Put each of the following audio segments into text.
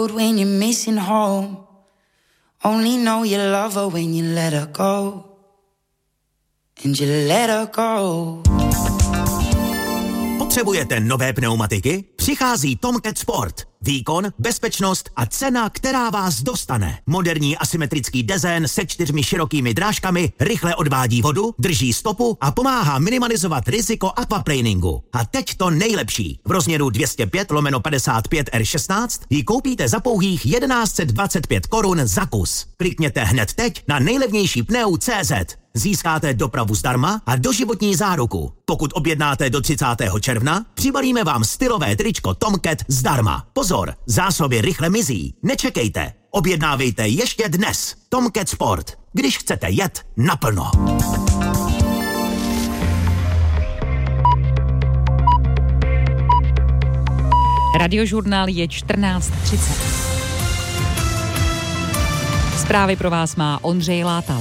road when you're missing home. Only know you love her when you let her go. And you let her go. Potřebujete nové pneumatiky? Přichází Tomcat Sport. Výkon, bezpečnost a cena, která vás dostane. Moderní asymetrický dezén se 4 širokými drážkami rychle odvádí vodu, drží stopu a pomáhá minimalizovat riziko aquaplaningu. A teď to nejlepší. V rozměru 205/55 R16 ji koupíte za pouhých 1125 korun za kus. Klikněte hned teď na nejlevnější pneu.cz. Získáte dopravu zdarma a doživotní záruku. Pokud objednáte do 30. června, přibalíme vám stylové tričko Tomcat zdarma. Pozor, zásoby rychle mizí. Nečekejte. Objednávejte ještě dnes. Tomcat Sport. Když chcete jet naplno. Radiožurnál je 14:30. Zprávy pro vás má Ondřej Látal.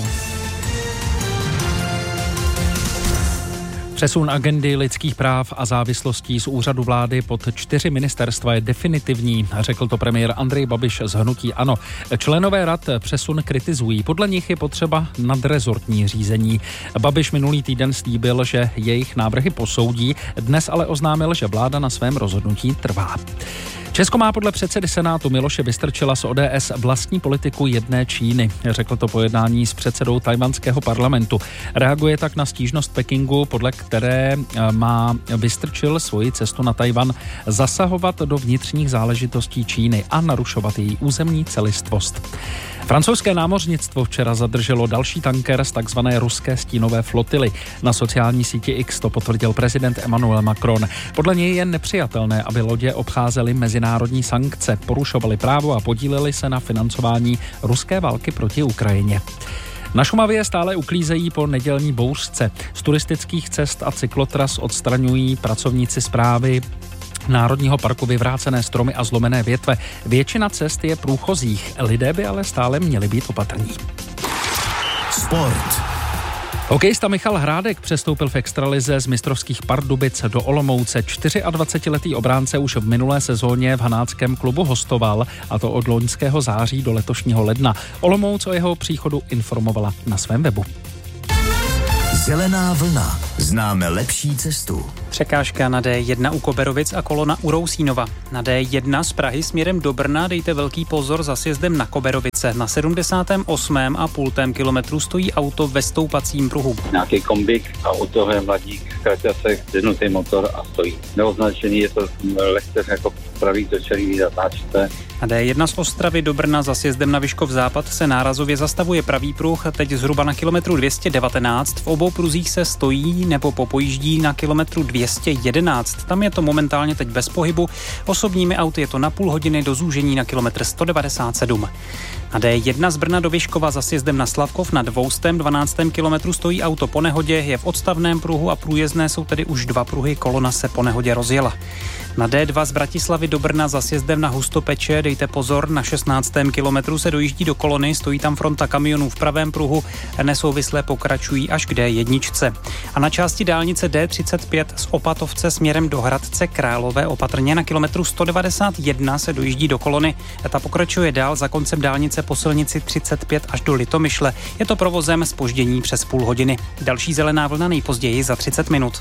Přesun agendy lidských práv a závislostí z úřadu vlády pod 4 ministerstva je definitivní, řekl to premiér Andrej Babiš z hnutí ANO. Členové rad přesun kritizují. Podle nich je potřeba nadrezortní řízení. Babiš minulý týden slíbil, že jejich návrhy posoudí, dnes ale oznámil, že vláda na svém rozhodnutí trvá. Česko má podle předsedy Senátu Miloše Vystrčila z ODS vlastní politiku jedné Číny. Řekl to po jednání s předsedou tajvanského parlamentu. Reaguje tak na stížnost Pekingu, podle které má Vystrčil svoji cestu na Tajvan zasahovat do vnitřních záležitostí Číny a narušovat její územní celistvost. Francouzské námořnictvo včera zadrželo další tanker z takzvané ruské stínové flotily. Na sociální síti X to potvrdil prezident Emmanuel Macron. Podle něj je nepřijatelné, aby lodě obcházely mezinárodní sankce, porušovaly právo a podílely se na financování ruské války proti Ukrajině. Na Šumavě stále uklízejí po nedělní bouřce. Z turistických cest a cyklotras odstraňují pracovníci správy Národního parku vyvrácené stromy a zlomené větve. Většina cest je průchozích, lidé by ale stále měli být opatrní. Sport. Hokejista Michal Hrádek přestoupil v extralize z mistrovských Pardubic do Olomouce. 24letý obránce už v minulé sezóně v hanáckém klubu hostoval, a to od loňského září do letošního ledna. Olomouc o jeho příchodu informovala na svém webu. Zelená vlna. Známe lepší cestu. Překážka na D1 u Koberovic a kolona u Rousínova. Na D1 z Prahy směrem do Brna dejte velký pozor za sjezdem na Koberovice. Na 78,5 kilometru stojí auto ve stoupacím pruhu. Nějaký kombik a u toho je mladík v kraťasech, zjednutý motor a stojí. Neoznačený, je to lehce jako pravý točený, zatáčíte. Na D1 z Ostravy do Brna za sjezdem na Vyškov Západ se nárazově zastavuje pravý pruh, teď zhruba na kilometru 219. V obou pruzích se stojí nebo popojíždí na kilometru 211. Tam je to momentálně teď bez pohybu. Osobními auty je to na půl hodiny do zúžení na kilometr 197. Na D1 z Brna do Vyškova za sjezdem na Slavkov na 212. kilometru stojí auto po nehodě, je v odstavném pruhu a průjezdné jsou tedy už 2 pruhy, kolona se po nehodě rozjela. Na D2 z Bratislavy do Brna za sjezdem na Hustopeče dejte pozor, na 16. kilometru se dojíždí do kolony, stojí tam fronta kamionů v pravém pruhu, nesouvisle pokračují až k D1. A na části dálnice D35 z Opatovce směrem do Hradce Králové opatrně na kilometru 191 se dojíždí do kolony, ta pokračuje dál za koncem dálnice po silnici 35 až do Litomyšle. Je to provozem zpoždění přes půl hodiny. Další zelená vlna nejpozději za 30 minut.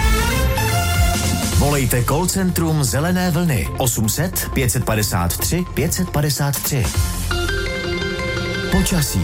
Volejte call centrum Zelené vlny 800 553 553. Počasí.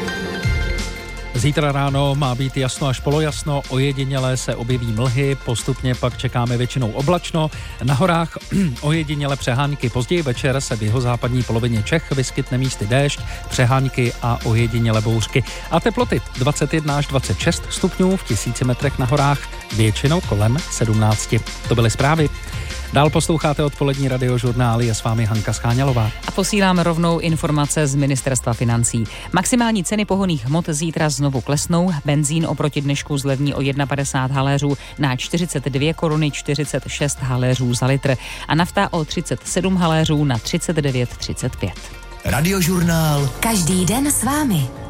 Zítra ráno má být jasno až polojasno, ojediněle se objeví mlhy, postupně pak čekáme většinou oblačno. Na horách ojediněle přehánky, později večer se v jihozápadní polovině Čech vyskytne místy déšť, přehánky a ojediněle bouřky. A teploty 21 až 26 stupňů v 1000 metrech na horách, většinou kolem 17. To byly zprávy. Dál posloucháte odpolední radiožurnál, je s vámi Hanka Scháňalová. A posílám rovnou informace z Ministerstva financí. Maximální ceny pohonných hmot zítra znovu klesnou. Benzín oproti dnešku zlevní o 1,50 haléřů na 42 koruny 46 haléřů za litr a nafta o 37 haléřů na 39,35. Radiožurnál. Každý den s vámi.